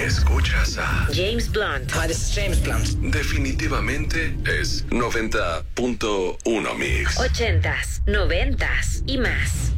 Escuchas a James Blunt. Hi, this is James Blunt. Definitivamente es 90.1 Mix. 80s, 90s y más.